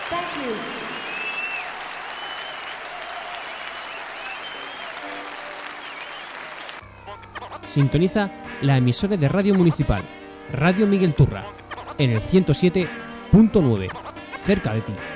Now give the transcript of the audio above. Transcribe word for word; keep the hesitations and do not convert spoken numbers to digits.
Thank you. Sintoniza la emisora de radio municipal, Radio Miguel Turra, en el ciento siete punto nueve, cerca de ti.